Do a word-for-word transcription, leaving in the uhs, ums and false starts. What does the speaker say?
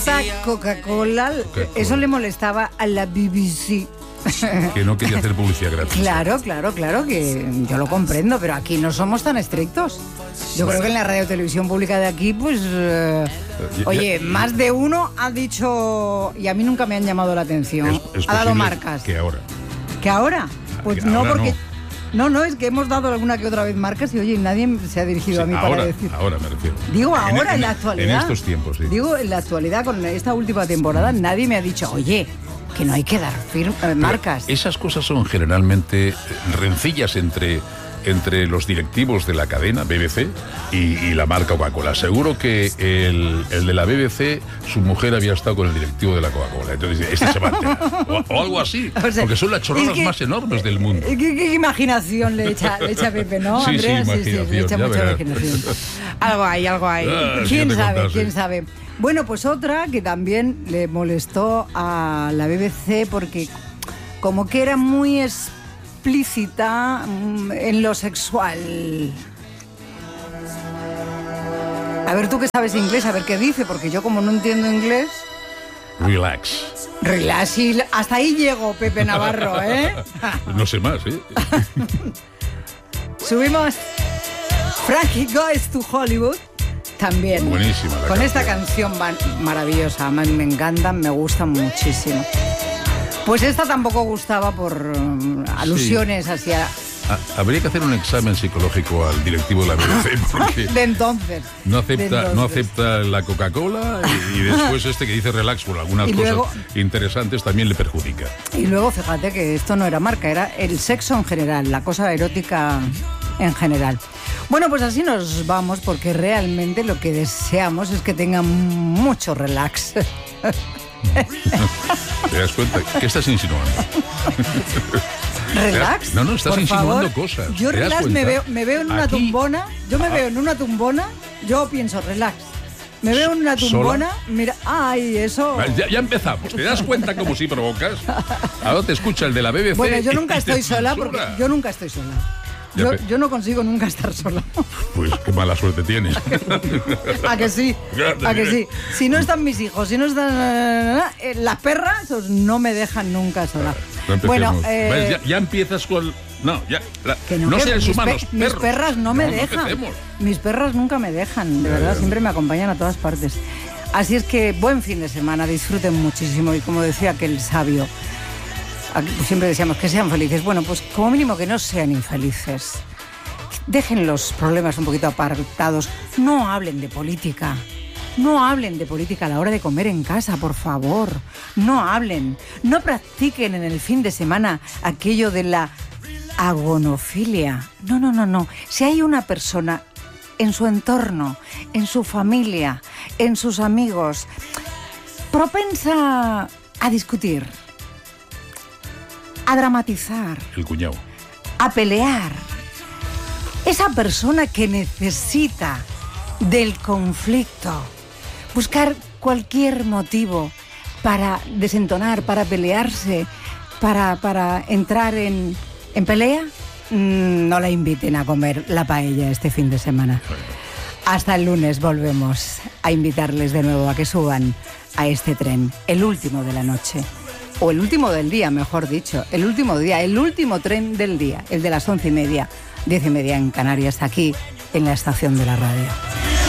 Esa Coca-Cola, Coca-Cola. Eso le molestaba a la B B C. Que no quería hacer publicidad gratis. Claro, claro, claro, que yo lo comprendo, pero aquí no somos tan estrictos. Yo creo que en la radio televisión pública de aquí, pues... eh, Ya- oye, ya- más de uno ha dicho... Y a mí nunca me han llamado la atención. Es, es ha dado posible marcas. que ahora. ¿Que ahora? Pues que no, ahora porque... no. No, no, es que hemos dado alguna que otra vez marcas y, oye, nadie se ha dirigido Sí, a mí ahora, para decir... ahora me refiero. Digo ahora, en, en, la actualidad. En estos tiempos, sí. Digo, en la actualidad, con esta última temporada, nadie me ha dicho, oye, que no hay que dar fir- eh, marcas. Esas cosas son generalmente eh, rencillas entre, entre los directivos de la cadena B B C y, y la marca Coca-Cola. Seguro que el, el de la B B C, su mujer había estado con el directivo de la Coca-Cola. Entonces dice, este se va a enterar. O, o algo así. O sea, Porque son las chorradas es que- más enormes del mundo. ¿Qué, qué imaginación le echa, le echa Pepe, ¿no, Sí, sí, Andrea? le imaginación, echa ya mucha verás. imaginación. Algo hay, algo hay. Ah, ¿Quién sí, te sabe, contas, quién sí. sabe? Bueno, pues otra que también le molestó a la B B C porque como que era muy explícita mm, en lo sexual. A ver, tú que sabes inglés, a ver qué dice, porque yo como no entiendo inglés... Relax. Relax, y hasta ahí llego, Pepe Navarro, ¿eh? No sé más, ¿eh? Subimos Frankie Goes to Hollywood también. Buenísima la Con canción. esta canción van- maravillosa, me, me encantan, me gustan muchísimo. Pues esta tampoco gustaba por um, alusiones hacia Ha- Habría que hacer un examen psicológico al directivo de la B B C porque de entonces. no de acepta, no entonces. acepta la Coca-Cola y, y después este que dice relax por algunas Y cosas luego- interesantes también le perjudica. Y luego fíjate que esto no era marca, era el sexo en general, la cosa erótica en general. Bueno, pues así nos vamos porque realmente lo que deseamos es que tengan mucho relax. ¿Te das cuenta? ¿Qué estás insinuando? ¿Relax? No, no, estás por insinuando favor. cosas. Yo ¿Te das relax me cuenta? veo, me veo en una Aquí- tumbona, yo me Ah. veo en una tumbona, yo pienso relax. Me veo en una ¿Sola? tumbona, mira, ay, eso... Vale, Ya, ya empezamos. ¿Te das cuenta como si provocas? Ahora te escucha el de la B B C. Bueno, yo y nunca te estoy sola porque censura. yo nunca estoy sola. Ya, Yo, pe- yo no consigo nunca estar sola. Pues qué mala suerte tienes. ¿A que sí? Ya te ¿A que diré. sí? Si no están mis hijos, si no están eh, las perras, pues no me dejan nunca sola. No empecemos. Bueno, eh, ¿Ves? Ya, ya empiezas con... No, ya. la- que no no, que seres mis, humanos, pe- mis perros. perras no me No, no dejan. empecemos. Mis perras nunca me dejan, de verdad, siempre me acompañan a todas partes. Así es que buen fin de semana, disfruten muchísimo y como decía aquel sabio, aquí siempre decíamos que sean felices. Bueno, pues como mínimo que no sean infelices. Dejen los problemas un poquito apartados. No hablen de política. No hablen de política a la hora de comer en casa, por favor. No hablen. No practiquen en el fin de semana aquello de la agonofilia. No, no, no, no. Si hay una persona en su entorno, en su familia, en sus amigos, propensa a discutir, a dramatizar, El cuñado. a pelear, esa persona que necesita del conflicto, buscar cualquier motivo para desentonar, para pelearse, para, para entrar en, en pelea, mm, no la inviten a comer la paella este fin de semana. Hasta el lunes volvemos a invitarles de nuevo a que suban a este tren, el último de la noche. O el último del día, mejor dicho. El último día, el último tren del día. El de las once y media, diez y media en Canarias, aquí en la estación de la radio.